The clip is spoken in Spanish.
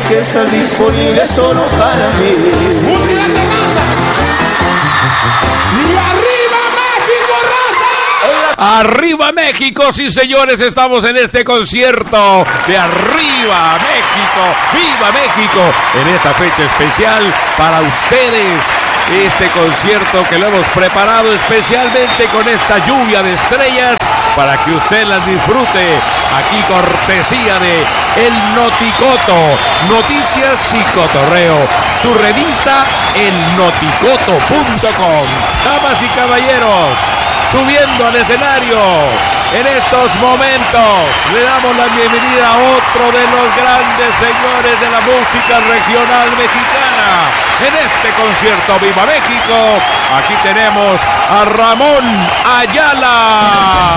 que estás disponible solo para mí. ¡Música terraza! ¡Y arriba México, raza! ¡Arriba México! Sí, señores, estamos en este concierto de Arriba México, ¡Viva México! En esta fecha especial para ustedes. Este concierto que lo hemos preparado especialmente con esta lluvia de estrellas para que usted las disfrute. Aquí cortesía de El Noticoto, noticias y cotorreo. Tu revista elnoticoto.com. Damas y caballeros, subiendo al escenario en estos momentos, le damos la bienvenida a otro de los grandes señores de la música regional mexicana. En este concierto Viva México, aquí tenemos a Ramón Ayala.